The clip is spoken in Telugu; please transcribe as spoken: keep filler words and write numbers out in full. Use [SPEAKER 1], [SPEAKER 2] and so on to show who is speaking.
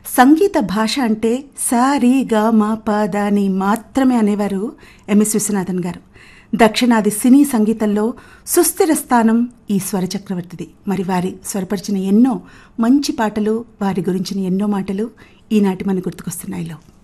[SPEAKER 1] సంగీత భాష అంటే సా రీ గా మా ప దా అని మాత్రమే అనేవారు ఎంఎస్ విశ్వనాథన్ గారు. దక్షిణాది సినీ సంగీతంలో సుస్థిర స్థానం ఈ స్వర చక్రవర్తిది. మరి వారి స్వరపరిచిన ఎన్నో మంచి పాటలు, వారి గురించిన ఎన్నో మాటలు ఈనాటి మన గుర్తుకొస్తున్నాయిలో.